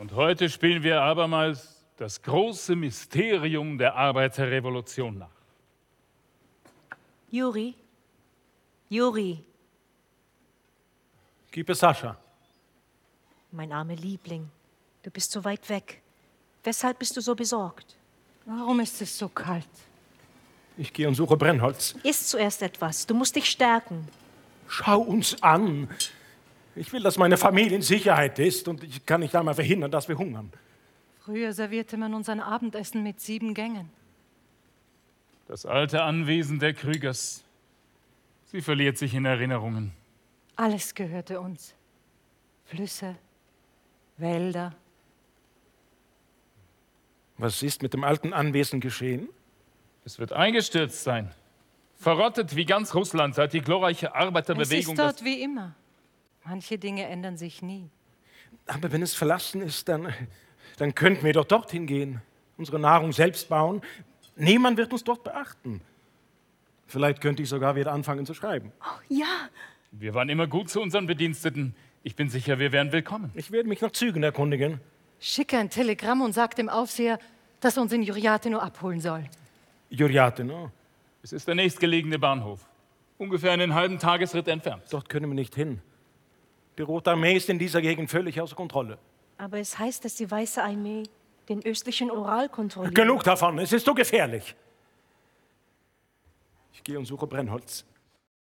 Und heute spielen wir abermals das große Mysterium der Arbeiterrevolution nach. Juri? Juri, Gib es Sascha. mein armer Liebling, du bist so weit weg. Weshalb bist du so besorgt? Warum ist es so kalt? Ich gehe und suche Brennholz. Iss zuerst etwas, du musst dich stärken. Schau uns an. Ich will, dass meine Familie in Sicherheit ist und ich kann nicht einmal verhindern, dass wir hungern. Früher servierte man uns ein Abendessen mit 7 Gängen. Das alte Anwesen der Krügers. Sie verliert sich in Erinnerungen. Alles gehörte uns. Flüsse, Wälder. Was ist mit dem alten Anwesen geschehen? Es wird eingestürzt sein. Verrottet wie ganz Russland, seit die glorreiche Arbeiterbewegung... Es ist dort wie immer. Manche Dinge ändern sich nie. Aber wenn es verlassen ist, dann könnten wir doch dorthin gehen. Unsere Nahrung selbst bauen. Niemand wird uns dort beachten. Vielleicht könnte ich sogar wieder anfangen zu schreiben. Oh, ja, Wir waren immer gut zu unseren Bediensteten. Ich bin sicher, wir wären willkommen. Ich werde mich nach Zügen erkundigen. Schicke ein Telegramm und sag dem Aufseher, dass er uns in Juriatino abholen soll. Juriatino, Es ist der nächstgelegene Bahnhof. Ungefähr einen halben Tagesritt entfernt. dort können wir nicht hin. Die Rote Armee ist in dieser Gegend völlig außer Kontrolle. aber es heißt, dass die Weiße Armee den östlichen Ural kontrolliert. Genug davon, es ist so gefährlich. Ich gehe und suche Brennholz.